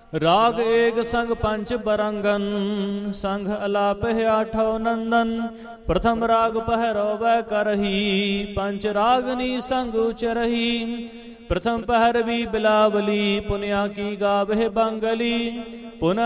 राग एक संग पंच बरंगन, संग अलाप आठो नंदन। प्रथम राग पहरो वै करही, पंच रागनी संग उचरही। प्रथम पहरवी बिलावली, पुनिया की गावह बंगली। पुनः